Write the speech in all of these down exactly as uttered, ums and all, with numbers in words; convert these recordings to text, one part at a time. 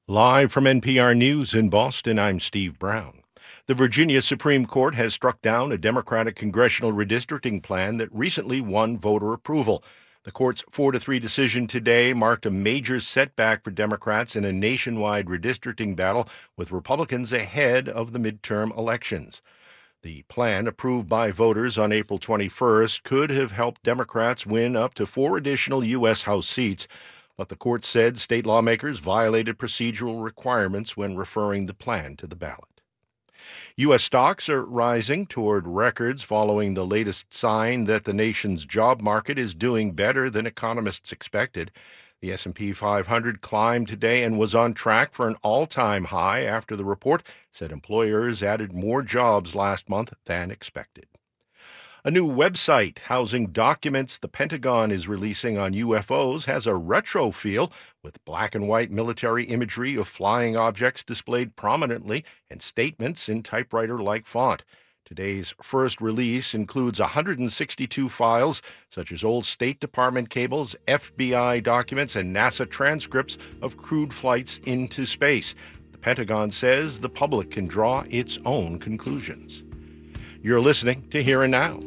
Live from N P R News in Boston, I'm Steve Brown. The Virginia Supreme Court has struck down a Democratic congressional redistricting plan that recently won voter approval. The court's four to three decision today marked a major setback for Democrats in a nationwide redistricting battle with Republicans ahead of the midterm elections. The plan, approved by voters on April twenty-first, could have helped Democrats win up to four additional U S House seats, but the court said state lawmakers violated procedural requirements when referring the plan to the ballot. U S stocks are rising toward records following the latest sign that the nation's job market is doing better than economists expected. The S and P five hundred climbed today and was on track for an all-time high after the report said employers added more jobs last month than expected. A new website housing documents the Pentagon is releasing on U F Os has a retro feel, with black and white military imagery of flying objects displayed prominently and statements in typewriter-like font. Today's first release includes one hundred sixty-two files, such as old State Department cables, F B I documents, and NASA transcripts of crewed flights into space. The Pentagon says the public can draw its own conclusions. You're listening to Here and Now.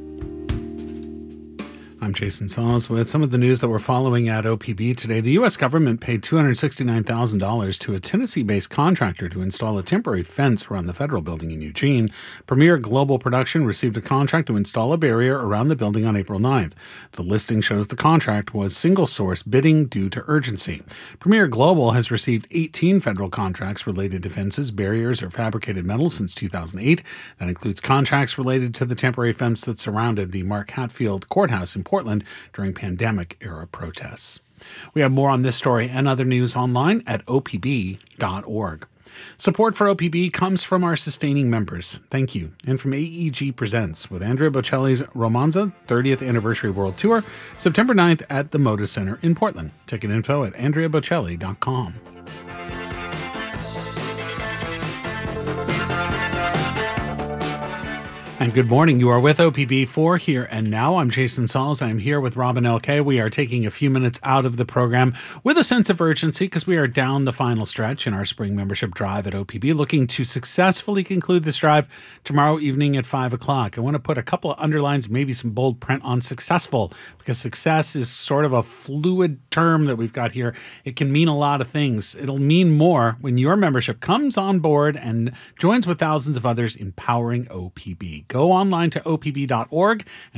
I'm Jason Saws with some of the news that we're following at O P B today. The U S government paid two hundred sixty-nine thousand dollars to a Tennessee-based contractor to install a temporary fence around the federal building in Eugene. Premier Global Production received a contract to install a barrier around the building on April ninth. The listing shows the contract was single-source bidding due to urgency. Premier Global has received eighteen federal contracts related to fences, barriers, or fabricated metal since two thousand eight. That includes contracts related to the temporary fence that surrounded the Mark Hatfield Courthouse in Portland during pandemic-era protests. We have more on this story and other news online at O P B dot org. Support for O P B comes from our sustaining members. Thank you. And from A E G Presents with Andrea Bocelli's Romanza thirtieth Anniversary World Tour, September ninth at the Moda Center in Portland. Ticket info at andrea bocelli dot com. And good morning. You are with O P B for Here and Now. I'm Jason Sauls. I'm here with Robin L K. We are taking a few minutes out of the program with a sense of urgency because we are down the final stretch in our spring membership drive at O P B, looking to successfully conclude this drive tomorrow evening at five o'clock. I want to put a couple of underlines, maybe some bold print on successful, because success is sort of a fluid term that we've got here. It can mean a lot of things. It'll mean more when your membership comes on board and joins with thousands of others empowering O P B. Go online to O P B dot org and